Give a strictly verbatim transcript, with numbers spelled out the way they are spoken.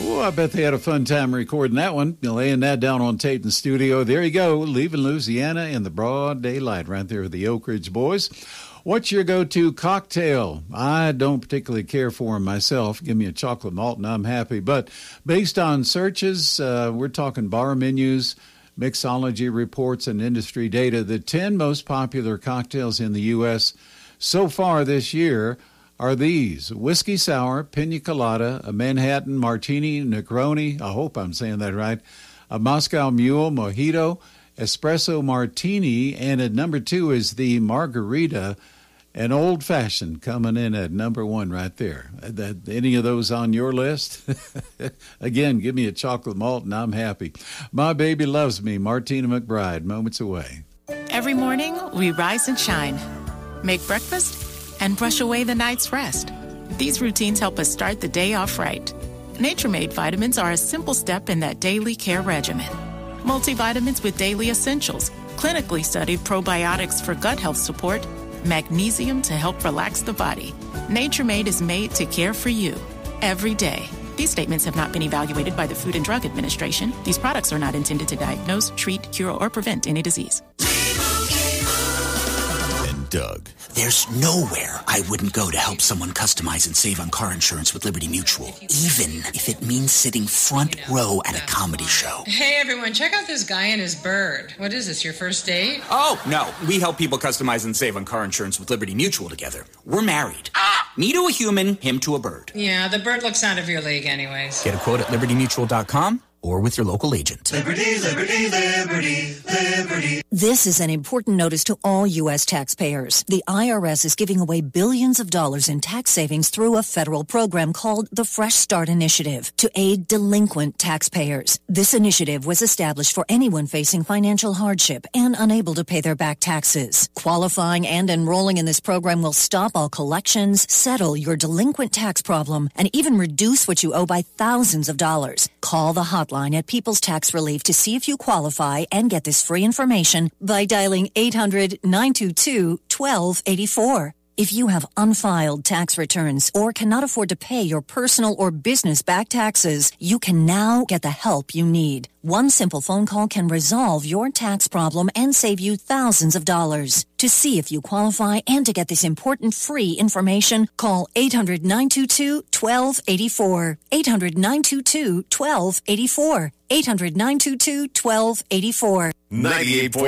Oh, I bet they had a fun time recording that one, laying that down on tape in the studio. There you go, leaving Louisiana in the broad daylight right there with the Oak Ridge Boys. What's your go-to cocktail? I don't particularly care for them myself. Give me a chocolate malt and I'm happy. But based on searches, uh, we're talking bar menus, mixology reports, and industry data. The ten most popular cocktails in the U S so far this year are these: whiskey sour, pina colada, a Manhattan martini, Negroni, I hope I'm saying that right, a Moscow Mule mojito, espresso martini, and at number two is the margarita, an old-fashioned coming in at number one right there. That, any of those on your list? Again, give me a chocolate malt and I'm happy. My baby loves me, Martina McBride, moments away. Every morning, we rise and shine, make breakfast, and brush away the night's rest. These routines help us start the day off right. Nature-Made vitamins are a simple step in that daily care regimen. Multivitamins with daily essentials, clinically studied probiotics for gut health support, magnesium to help relax the body. Nature-Made is made to care for you every day. These statements have not been evaluated by the Food and Drug Administration. These products are not intended to diagnose, treat, cure, or prevent any disease. And Doug. There's nowhere I wouldn't go to help someone customize and save on car insurance with Liberty Mutual, even if it means sitting front row at a comedy show. Hey, everyone, check out this guy and his bird. What is this, your first date? Oh, no. We help people customize and save on car insurance with Liberty Mutual together. We're married. Ah! Me to a human, him to a bird. Yeah, the bird looks out of your league anyways. Get a quote at liberty mutual dot com or with your local agent. Liberty, liberty, liberty, liberty. This is an important notice to all U S taxpayers. The I R S is giving away billions of dollars in tax savings through a federal program called the Fresh Start Initiative to aid delinquent taxpayers. This initiative was established for anyone facing financial hardship and unable to pay their back taxes. Qualifying and enrolling in this program will stop all collections, settle your delinquent tax problem, and even reduce what you owe by thousands of dollars. Call the hotline at People's Tax Relief to see if you qualify and get this free information by dialing eight hundred, nine two two, one two eight four. If you have unfiled tax returns or cannot afford to pay your personal or business back taxes, you can now get the help you need. One simple phone call can resolve your tax problem and save you thousands of dollars. To see if you qualify and to get this important free information, call eight hundred, nine two two, one two eight four. eight hundred, nine two two, one two eight four. eight hundred, nine two two, one two eight four. ninety-eight point